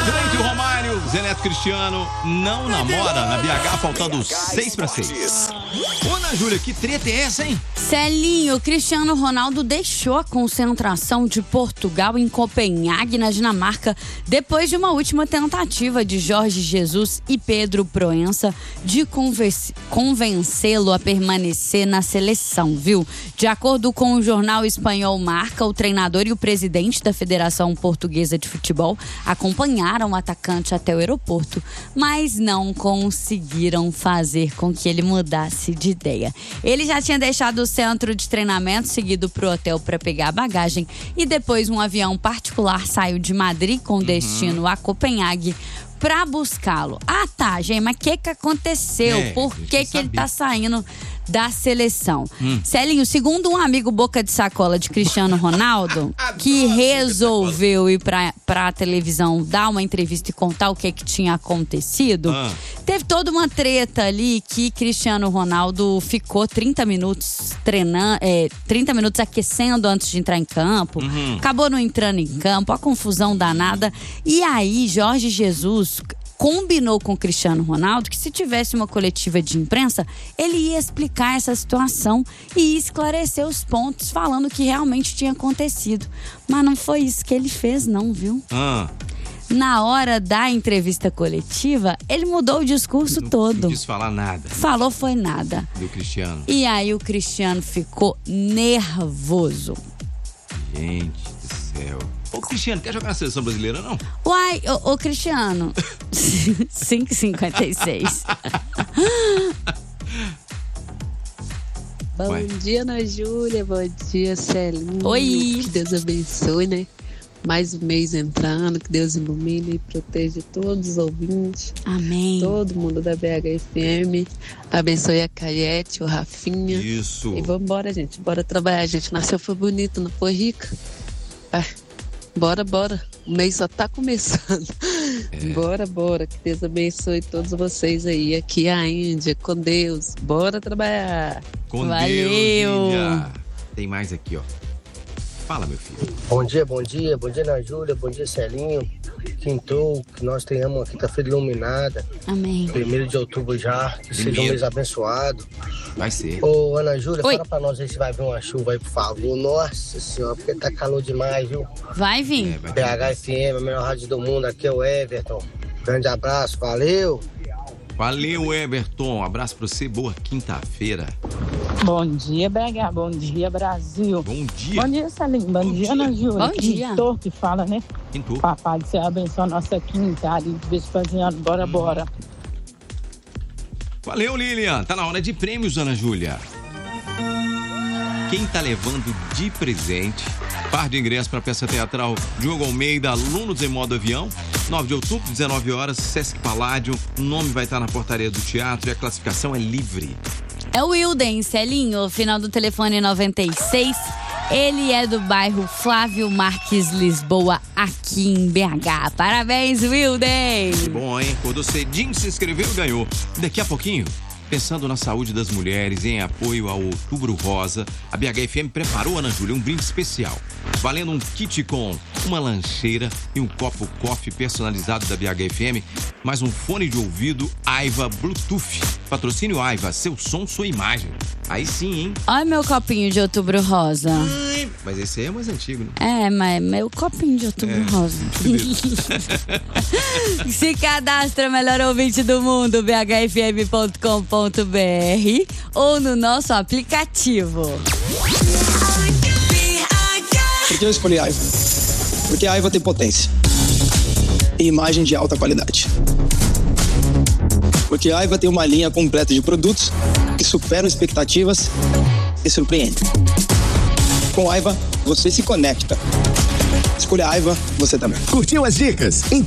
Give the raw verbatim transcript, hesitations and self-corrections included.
Cleide Romário, Zé Neto Cristiano não namora na B H, faltando seis para seis. Ô, Ana Júlia, que treta é essa, hein? Celinho, Cristiano Ronaldo deixou a concentração de Portugal em Copenhague, na Dinamarca, depois de uma última tentativa de Jorge Jesus e Pedro Proença de convenc- convencê-lo a permanecer na seleção, viu? De acordo com o jornal espanhol Marca, o treinador e o presidente da Federação Portuguesa de Futebol acompanharam o atacante até o aeroporto, mas não conseguiram fazer com que ele mudasse de ideia. Ele já tinha deixado o centro de treinamento, seguido pro hotel para pegar a bagagem, e depois um avião particular saiu de Madrid com destino a Copenhague para buscá-lo. Ah, tá, gente, mas o que que aconteceu? É, Por que que ele tá saindo da seleção? Hum. Celinho, segundo um amigo boca de sacola de Cristiano Ronaldo, que resolveu ir pra, pra televisão dar uma entrevista e contar o que que tinha acontecido, Ah. teve toda uma treta ali que Cristiano Ronaldo ficou trinta minutos treinando, é, trinta minutos aquecendo antes de entrar em campo, Uhum. acabou não entrando em campo, a confusão danada, e aí Jorge Jesus combinou com o Cristiano Ronaldo que se tivesse uma coletiva de imprensa, ele ia explicar essa situação e ia esclarecer os pontos, falando o que realmente tinha acontecido. Mas não foi isso que ele fez, não, viu? Ah, Na hora da entrevista coletiva, ele mudou o discurso não, todo. não quis falar nada Falou foi nada. do Cristiano. E aí o Cristiano ficou nervoso. Gente do céu. Ô, Cristiano, quer jogar na seleção brasileira, não? Uai, ô, ô Cristiano. cinco e cinquenta e seis. Bom Ué. dia, Ana Júlia. Bom dia, Celinho. Oi. Que Deus abençoe, né? Mais um mês entrando, que Deus ilumine e proteja todos os ouvintes, Amém. todo mundo da B H F M. Abençoe a Caiete, o Rafinha. Isso. E vambora, gente. Bora trabalhar. A gente nasceu, foi bonito, não foi rica? Ah, bora, bora. O mês só tá começando. É. Bora, bora. Que Deus abençoe todos vocês aí. Aqui é a Índia, com Deus. Bora trabalhar. Com Valeu. Deus, Índia. Tem mais aqui, ó. Fala, meu filho. Bom dia, bom dia, bom dia, Ana Júlia, bom dia, Celinho. Quintou, que nós tenhamos uma quinta-feira iluminada, Amém. primeiro de outubro já, que seja um Primeiro. mês abençoado. Vai ser. Ô, Ana Júlia, Oi. fala pra nós aí se vai vir uma chuva aí, por favor. Nossa senhora, porque tá calor demais, viu? Vai vir. É, vai B H F M, a melhor rádio do mundo, aqui é o Everton. Grande abraço, valeu! Valeu, Everton. Um abraço pra você. Boa quinta-feira. Bom dia, B H. Bom dia, Brasil. Bom dia. Bom dia, Celinho. Bom, Bom dia, dia. Ana Júlia. Bom dia. Quinto que fala, né? Quinto. Papai do céu abençoa a nossa quinta ali de Vespasiano. Bora, bora. Valeu, Lilian. Tá na hora de prêmios, Ana Júlia. Quem tá levando de presente par de ingressos para a peça teatral Diogo Almeida, Alunos em Modo Avião, nove de outubro, dezenove horas, Sesc Paládio. O nome vai estar na portaria do teatro e a classificação é livre. É o Wilden, Celinho, final do telefone noventa e seis. Ele é do bairro Flávio Marques, Lisboa, aqui em B H. Parabéns, Wilden! Que bom, hein? Acordou cedinho, se inscreveu e ganhou. Daqui a pouquinho, pensando na saúde das mulheres e em apoio ao Outubro Rosa, a B H F M preparou, Ana Júlia, um brinde especial. Valendo um kit com uma lancheira e um copo coffee personalizado da B H F M, mais um fone de ouvido Aiva Bluetooth. Patrocínio Aiva, seu som, sua imagem. Aí sim, hein? Olha meu copinho de Outubro Rosa. Ai, mas esse aí é mais antigo, né? É, mas meu copinho de Outubro É. Rosa. Se cadastra, melhor ouvinte do mundo, b h f m ponto com ponto b r ou no nosso aplicativo. Por que eu escolhi a Aiva? Porque a Aiva tem potência e imagem de alta qualidade. Porque a Aiva tem uma linha completa de produtos que superam expectativas e surpreendem. Com a Aiva, você se conecta. Escolha a Aiva, você também. Curtiu as dicas? Então